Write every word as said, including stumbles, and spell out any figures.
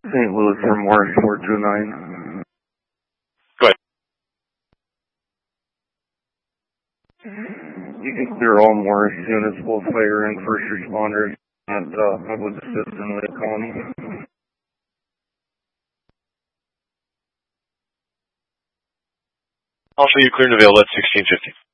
Saint Louis for Morris four two nine. Go ahead. You can clear all Morris units, both fire and first responders, and uh, I would assist in Lake County. I'll show you clear and available at sixteen fifty.